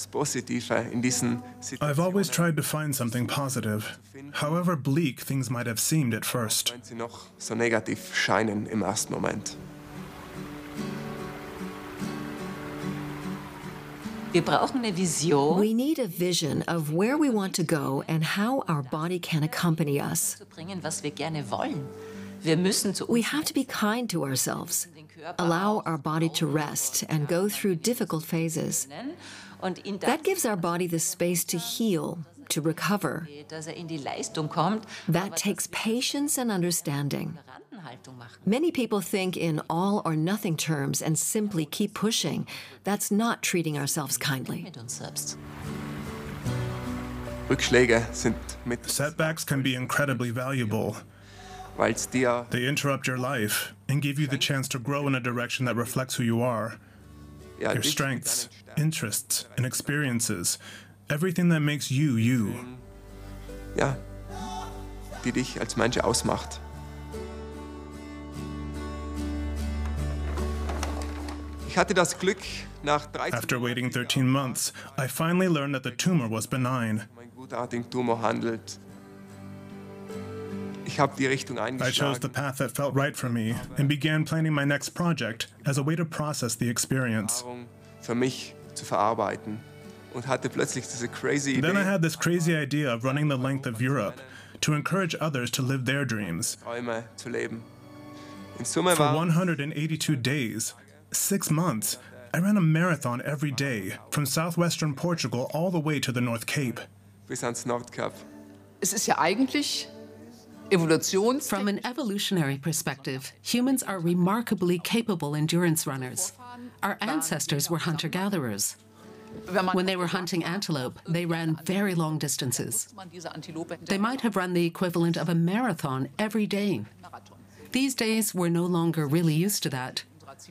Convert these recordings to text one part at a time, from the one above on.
Positive in diesen I've always Situationen, tried to find something positive, however bleak things might have seemed at first. wenn sie noch so negativ scheinen im ersten Moment. Wir brauchen eine Vision, We need a vision of where we want to go and how our body can accompany us. zu bringen, was wir gerne wollen. Wir müssen zu We uns have to be kind to ourselves, allow our body to rest and go through difficult phases. nennen und in That gives our body the space to heal, to recover. dass in die Leistung kommt, That takes patience and understanding. Randenhaltung machen. Many people think in all or nothing terms and simply keep pushing. That's not treating ourselves kindly. Mit uns selbst. Rückschläge sind mit, Setbacks can be incredibly valuable. weil es dir They interrupt your life and give you the chance to grow in a direction that reflects who you are, ja, your dich mit strengths, deinen Stärken, interests, and experiences, everything that makes you, you. ja, die dich als Mensch ausmacht. Ich hatte das Glück, nach 13 After waiting 13 months, I finally learned that the tumor was benign. um einen gutartigen Tumor handelt. Ich habe die Richtung I chose the eingeschlagen, path that felt right for me and began planning my next project as a way to process the experience. für mich zu verarbeiten und hatte plötzlich diese crazy Then I Idee, had this crazy idea of running the length of Europe to encourage others to live their dreams. Träume zu leben. In Summe For war 182 days, 6 months, I ran a marathon every day from southwestern Portugal all the way to the North Cape. bis ans Nordkap. Es ist ja eigentlich From an evolutionary perspective, humans are remarkably capable endurance runners. Our ancestors were hunter-gatherers. When they were hunting antelope, they ran very long distances. They might have run the equivalent of a marathon every day. These days, we're no longer really used to that.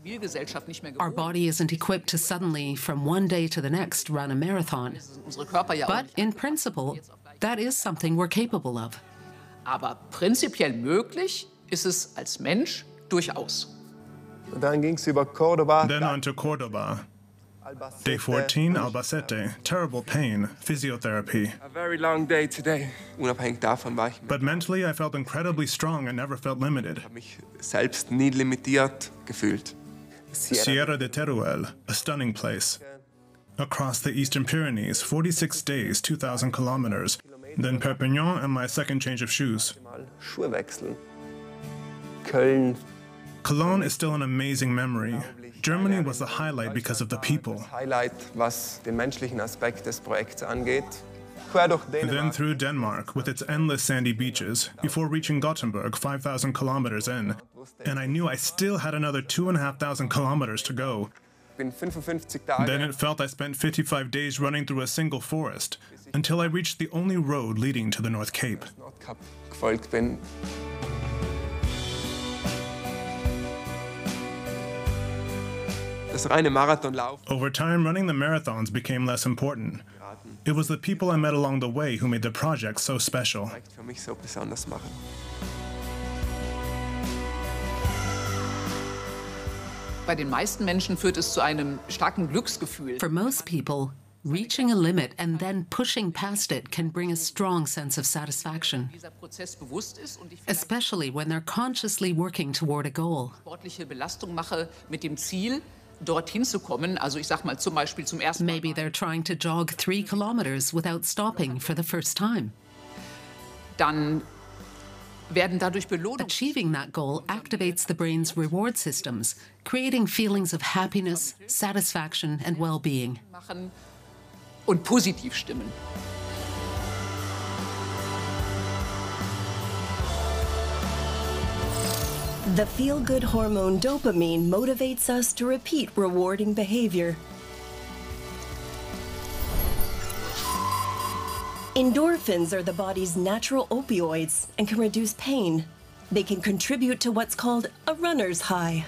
Our body isn't equipped to suddenly, from one day to the next, run a marathon. But in principle, that is something we're capable of. Aber prinzipiell möglich ist es als Mensch durchaus. Und dann ging es über Cordoba. Then on to Cordoba. Day 14, Albacete. Terrible pain, physiotherapy. A very long day today. Unabhängig davon war ich But mentally, I felt incredibly strong and never felt limited. mich selbst nie limitiert gefühlt. Sierra de Teruel, a stunning place. Across the Eastern Pyrenees, 46 days, 2,000 kilometers. Then Perpignan and my second change of shoes. Mal Schuhe wechseln. Köln. Cologne is still an amazing memory. Germany was the highlight because of the people. Highlight, was den menschlichen Aspekt des Projekts angeht. Quer durch Then Dänemark. through Denmark with its endless sandy beaches, before reaching Gothenburg 5,000 kilometers in. And I knew I still had another 2,500 kilometers to go. Bin 55 Then Tage it felt I spent 55 days running through a single forest, until I reached the only road leading to the North Cape. Nordkap gefolgt bin. Das reine Marathonlauf Over time, running the marathons became less important. It was the people I met along the way who made the project so special. für mich so besonders machen. Bei den meisten Menschen führt es zu einem starken Glücksgefühl. For most people, reaching a limit and then pushing past it can bring a strong sense of satisfaction, Dieser Prozess bewusst ist und ich especially when they're consciously working toward a goal. sportliche Belastung mache mit dem Ziel, dorthin zu kommen. Also ich sag mal zum Beispiel zum ersten Mal. Maybe they're trying to jog 3 kilometers without stopping for the first time. Dann werden dadurch Belohnungen Achieving that goal activates the brain's reward systems, creating feelings of happiness, satisfaction, and well-being. machen und positiv stimmen. The feel-good hormone dopamine motivates us to repeat rewarding behavior. Endorphins are the body's natural opioids and can reduce pain. They can contribute to what's called a runner's high.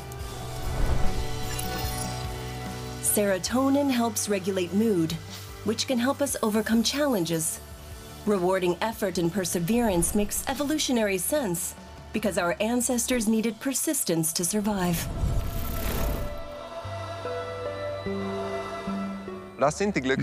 Serotonin helps regulate mood, which can help us overcome challenges. Rewarding effort and perseverance makes evolutionary sense because our ancestors needed persistence to survive. Das sind die